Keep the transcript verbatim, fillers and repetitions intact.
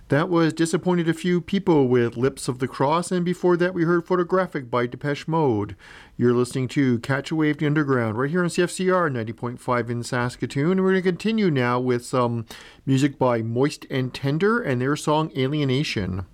That was Disappointed a Few People with Lips of the Cross, and before that we heard Photographic by Depeche Mode. You're listening to Catch a Wave the Underground right here on C F C R ninety point five in Saskatoon, and we're going to continue now with some music by Moist and Tender and their song Alienation.